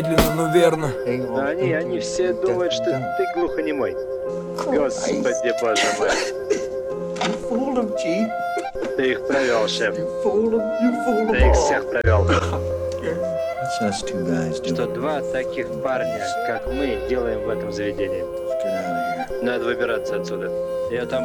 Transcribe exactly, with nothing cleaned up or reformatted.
Медленно, но верно. Да они, они все думают, что ты глухонемой. Господи, боже мой. Ты их провел, шеф. Ты их всех провел. Что два таких парня, как мы, делаем в этом заведении. Надо выбираться отсюда. Я там